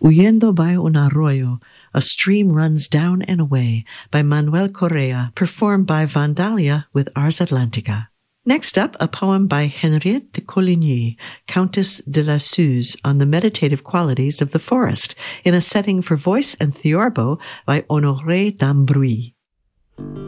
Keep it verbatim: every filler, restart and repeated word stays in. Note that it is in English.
Huyendo by un arroyo, a stream runs down and away, by Manuel Correa, performed by Vandalia with Ars Atlantica. Next up, a poem by Henriette de Coligny, Countess de la Suze, on the meditative qualities of the forest, in a setting for voice and theorbo by Honoré d'Ambruy.